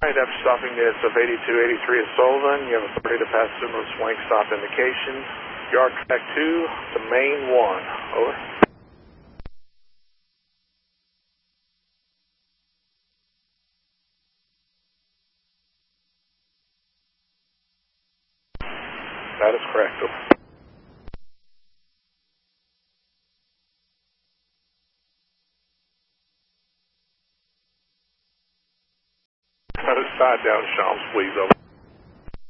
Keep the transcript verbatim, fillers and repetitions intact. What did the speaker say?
Right, after stopping the S of eighty-two eighty-three at Sullivan, you have authority to pass similar swing stop indications. Yard track two to main one. Over. That is correct. Over. Side down, Shams, please. Over.